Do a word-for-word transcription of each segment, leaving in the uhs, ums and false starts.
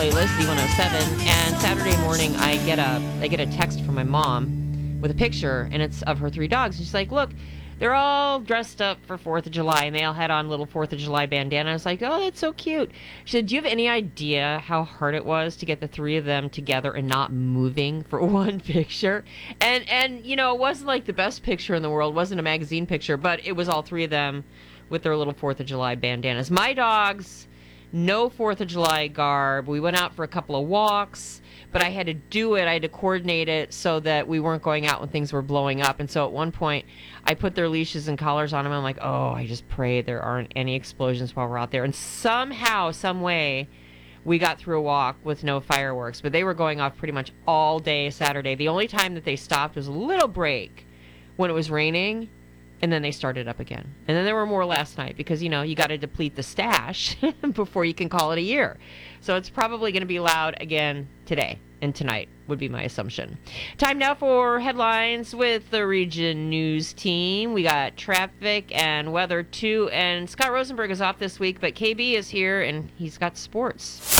playlist, Z one oh seven, and Saturday morning I get a I get a text from my mom with a picture, and it's of her three dogs. And she's like, look, they're all dressed up for fourth of July, and they all had on little fourth of July bandana. I was like, oh, that's so cute. She said, do you have any idea how hard it was to get the three of them together and not moving for one picture? And, and you know, it wasn't like the best picture in the world. It wasn't a magazine picture, but it was all three of them with their little fourth of July bandanas. My dogs, no fourth of July garb. We went out for a couple of walks, but I had to do it. I had to coordinate it so that we weren't going out when things were blowing up. And so at one point, I put their leashes and collars on them. I'm like, oh, I just pray there aren't any explosions while we're out there. And somehow, some way, we got through a walk with no fireworks. But they were going off pretty much all day Saturday. The only time that they stopped was a little break when it was raining, and then they started up again. And then there were more last night because, you know, you got to deplete the stash before you can call it a year. So it's probably going to be loud again today and tonight would be my assumption. Time now for headlines with the Region News team. We got traffic and weather too. And Scott Rosenberg is off this week, but K B is here and he's got sports.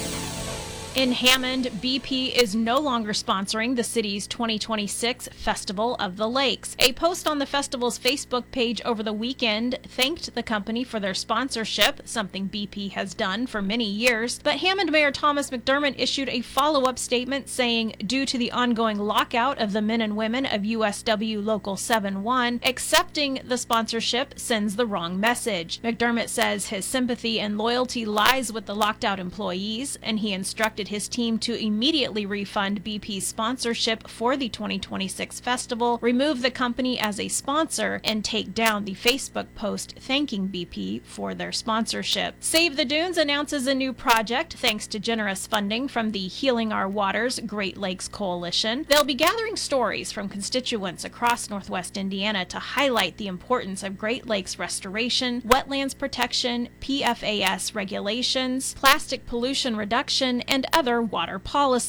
In Hammond, B P is no longer sponsoring the city's twenty twenty-six Festival of the Lakes. A post on the festival's Facebook page over the weekend thanked the company for their sponsorship, something B P has done for many years. But Hammond Mayor Thomas McDermott issued a follow-up statement saying, due to the ongoing lockout of the men and women of U S W Local seven one, accepting the sponsorship sends the wrong message. McDermott says his sympathy and loyalty lies with the locked-out employees, and he instructed his team to immediately refund B P's sponsorship for the twenty twenty-six festival, remove the company as a sponsor, and take down the Facebook post thanking B P for their sponsorship. Save the Dunes announces a new project thanks to generous funding from the Healing Our Waters Great Lakes Coalition. They'll be gathering stories from constituents across Northwest Indiana to highlight the importance of Great Lakes restoration, wetlands protection, P F A S regulations, plastic pollution reduction, and other water policy.